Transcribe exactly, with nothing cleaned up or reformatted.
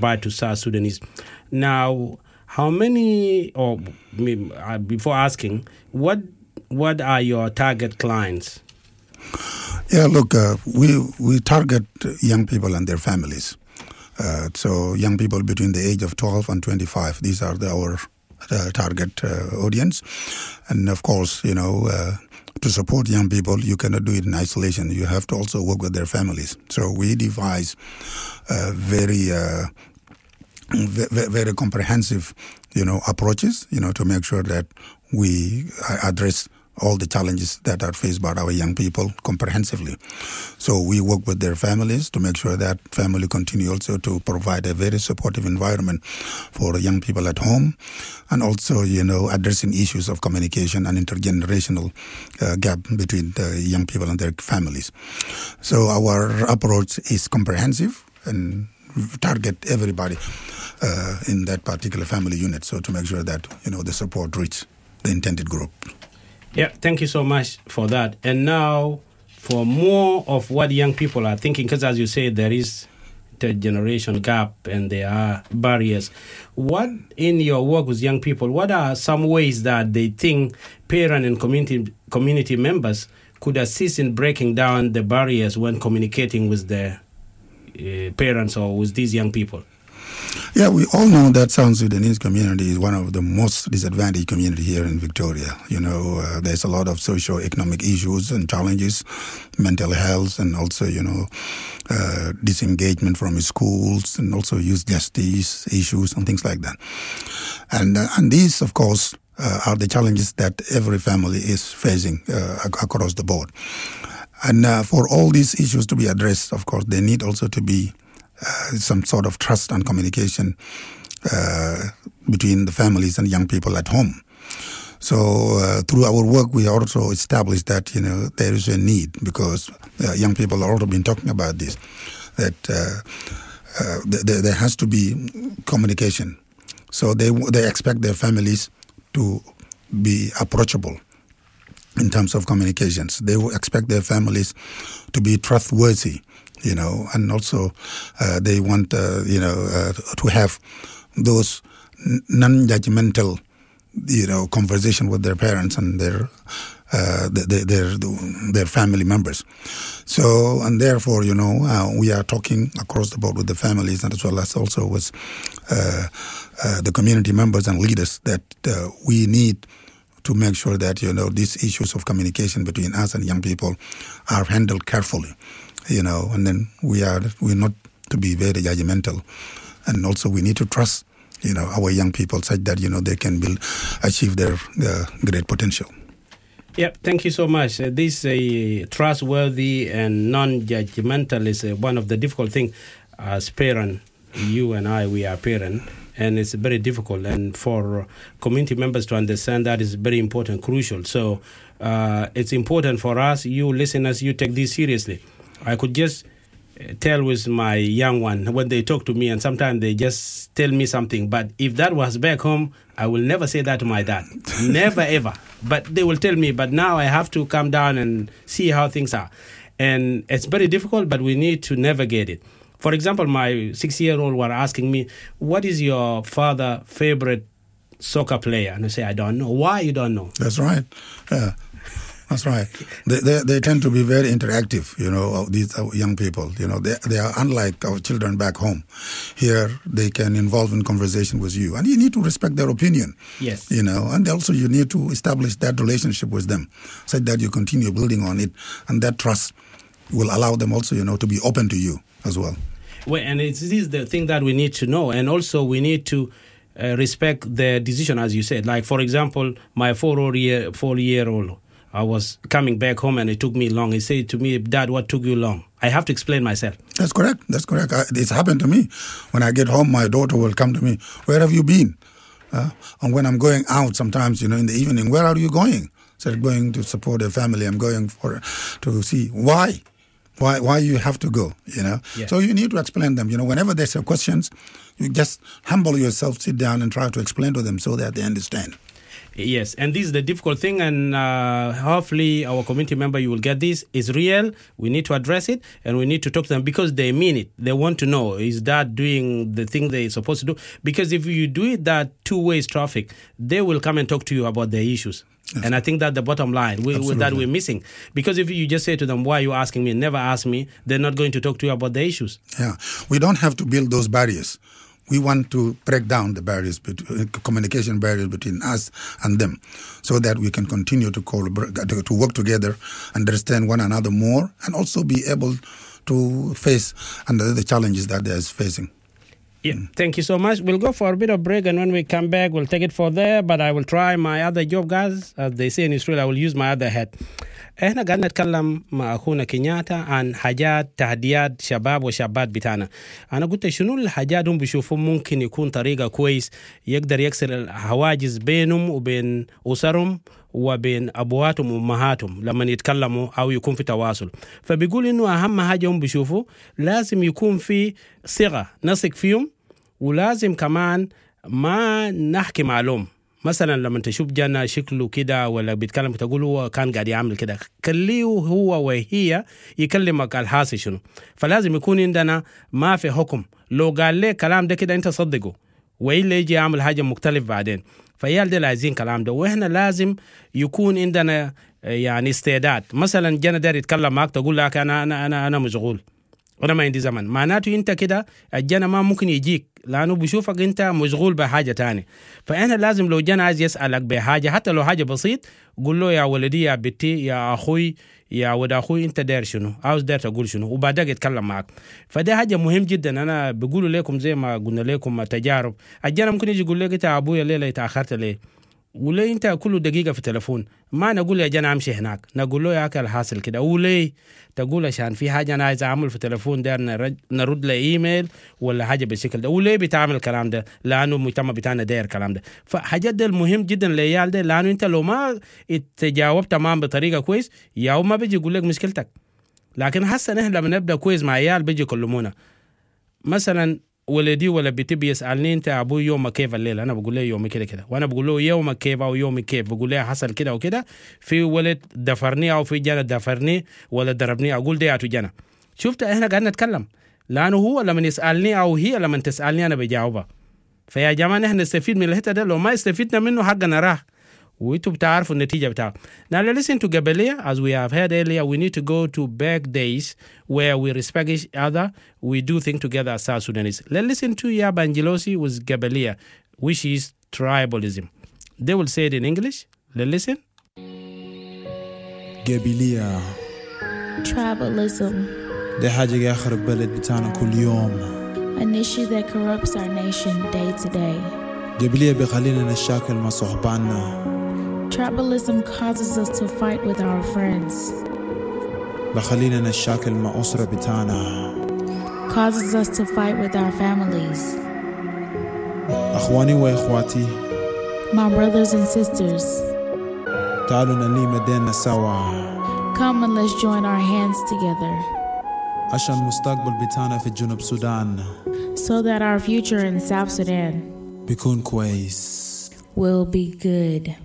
provide to South Sudanese. Now, how many, or uh, before asking, what what are your target clients? Yeah, look, uh, we we target young people and their families. Uh, so young people between the age of twelve and twenty-five. These are the, our uh, target uh, audience. And of course, you know, uh, to support young people, you cannot do it in isolation. You have to also work with their families. So we devise uh, very, uh, very, very comprehensive, you know, approaches, you know, to make sure that we address all the challenges that are faced by our young people comprehensively. So we work with their families to make sure that family continue also to provide a very supportive environment for young people at home, and also, you know, addressing issues of communication and intergenerational uh, gap between the young people and their families. So our approach is comprehensive and target everybody uh, in that particular family unit, so to make sure that, you know, the support reach the intended group. Yeah, thank you so much for that. And now, for more of what young people are thinking, because as you say, there is the generation gap and there are barriers. What, in your work with young people, what are some ways that they think parent and community community members could assist in breaking down the barriers when communicating with their uh, parents or with these young people? Yeah, we all know that South Sudanese community is one of the most disadvantaged community here in Victoria. You know, uh, there's a lot of socio-economic issues and challenges, mental health, and also, you know, uh, disengagement from schools, and also youth justice issues and things like that. And uh, and these, of course, uh, are the challenges that every family is facing uh, across the board. And uh, for all these issues to be addressed, of course, they need also to be Uh, some sort of trust and communication uh, between the families and young people at home. So uh, through our work, we also established that, you know, there is a need, because uh, young people have already been talking about this, that uh, uh, th- th- there has to be communication. So they they expect their families to be approachable in terms of communications. They expect their families to be trustworthy, you know, and also uh, they want, uh, you know, uh, to have those non-judgmental, you know, conversation with their parents and their, uh, their, their, their family members. So, and therefore, you know, uh, we are talking across the board with the families, and as well as also with uh, uh, the community members and leaders, that uh, we need to make sure that, you know, these issues of communication between us and young people are handled carefully. You know, and then we are we're not to be very judgmental, and also we need to trust, you know, our young people such that, you know, they can build, achieve their uh, great potential. Yeah, thank you so much. Uh, this uh, trustworthy and non-judgmental is uh, one of the difficult things as parent. You and I, we are parent, and it's very difficult. And for community members to understand that is very important, crucial. So uh, it's important for us, you listeners, you take this seriously. I could just tell with my young one when they talk to me, and sometimes they just tell me something. But if that was back home, I will never say that to my dad. Never, ever. But they will tell me, but now I have to come down and see how things are. And it's very difficult, but we need to navigate it. For example, my six-year-old were asking me, what is your father's favorite soccer player? And I say, I don't know. Why you don't know? That's right. Yeah. That's right. They, they they tend to be very interactive, you know, these young people. You know, they they are unlike our children back home. Here, they can involve in conversation with you, and you need to respect their opinion. Yes. You know, and also you need to establish that relationship with them, so that you continue building on it, and that trust will allow them also, you know, to be open to you as well. Well, and it's, this is the thing that we need to know, and also we need to uh, respect their decision, as you said. Like, for example, my four-year four-year-old. I was coming back home and it took me long. He said to me, Dad, what took you long? I have to explain myself. That's correct. That's correct. I, it's happened to me. When I get home, my daughter will come to me, where have you been? Uh, and when I'm going out sometimes, you know, in the evening, where are you going? I said, going to support a family. I'm going for to see. Why? Why Why you have to go, you know? Yeah. So you need to explain them. You know, whenever there's questions, you just humble yourself, sit down and try to explain to them so that they understand. Yes, and this is the difficult thing, and uh, hopefully our community member, you will get this. It's real. We need to address it, and we need to talk to them because they mean it. They want to know, is that doing the thing they're supposed to do? Because if you do it that two-way traffic, they will come and talk to you about the issues. Yes. And I think that's the bottom line we, that we're missing. Because if you just say to them, why are you asking me? Never ask me. They're not going to talk to you about the issues. Yeah, we don't have to build those barriers. We want to break down the barriers, between, communication barriers between us and them, so that we can continue to collaborate, to work together, understand one another more, and also be able to face under the challenges that they are facing. Yeah, thank you so much. We'll go for a bit of break, and when we come back, we'll take it for there. But I will try my other job, guys. As they say in Israel, I will use my other head. احنا قاعدين نتكلم مع اخونا كينياتا عن حاجات تحديات شباب وشابات بتاعنا. انا قلت شنو الحاجات هم بيشوفوا ممكن يكون طريقه كويس يقدر يكسر الحواجز بينهم وبين اسرهم وبين ابواتهم وامهاتهم لما يتكلموا او يكون في تواصل. فبيقول انه اهم حاجه هم بيشوفوا لازم يكون في ثقه نثق فيهم، ولازم كمان ما نحكي معلوم. مثلا لما تشوف جنة شكله كده ولا بيتكلم تقول هو كان قاعد يعمل كده، خليه هو وهي يكلمك الحاصل شنو. فلازم يكون عندنا ما في حكم، لو قال لك كلام ده كده انت صدقه وإلا يجي يعمل حاجة مختلف بعدين. فيال ده عايزين كلام ده، واحنا لازم يكون عندنا يعني استعداد. مثلا جنة داير يتكلم معك تقول لك انا انا انا انا مشغول وأنا ما عندي زمن، معناته أنت كده الجنة ما ممكن يجيك لأنه بيشوفك أنت مشغول بحاجة تانية. فأنا لازم لو جنة عايز يسألك بحاجة حتى لو حاجة بسيط، قول له يا ولدي يا بنتي يا أخوي يا ود أخوي أنت داير شنو، عاوز داير تقول شنو، وبعدك يتكلم معك. فده حاجة مهم جدا. أنا بقول لكم زي ما قلنا لكم تجارب، الجنة ممكن يجي يقول لك أنت أبويا الليلة اتأخرت ليه، وليه انت كل دقيقه في التليفون. ما نقول يا جانا امشي هناك، نقول له يا اكل حاصل كده. وليه تقول عشان في حاجه انا عايز اعمل في التليفون ده، نرد له ايميل ولا حاجه بالشكل ده. وليه بتعمل الكلام ده؟ لانه المجتمع بتاعنا داير الكلام ده. فحاجات ده المهم جدا للعيال ده، لانه انت لو ما تجاوب تمام بطريقه كويس يا ما بيجي يقول لك مشكلتك. لكن حسنا احنا لما نبدا كويس مع عيال بيجي يكلمونا. مثلا ولدي ولا بنتي بيسالني انت ابوي يومك كيف الليل، انا بقول له يومي كده كده، وانا بقول له يومك كيف او يومي كيف، بقول له حصل كده وكده، في ولد دفرني او في جنة دفرني ولا ضربني، اقول ده يا جنة. شفت احنا قاعدين نتكلم، لانه هو لما يسالني او هي لما تسالني انا بجاوبها. فيا جماعه احنا نستفيد من الحته ده، لو ما استفدنا منه حقنا راح وانتوا بتعرفوا النتيجه بتاعه. Now let's listen to Gabelia. As we have heard earlier, we need to go to back days where we respect each other, we do things together as South Sudanese. Let's listen to Yaba Angelosi with Gabelia, which is tribalism. They will say it in English. Let's listen. Gabelia. Tribalism. ده حاجة يخرب بلد بتاعنا كل يوم. An issue that corrupts our nation day to day. Gabelia بيخلينا نشاكل مع صحباننا. Tribalism causes us to fight with our friends. بخلينا نشاكل مع أسرة بتاعنا. Causes us to fight with our families. أخواني وإخواتي. My brothers and sisters. تعالوا نلي مدينة سوا. Come and let's join our hands together. عشان المستقبل بتاعنا في جنوب السودان. So that our future in South Sudan. بيكون كويس. Will be good.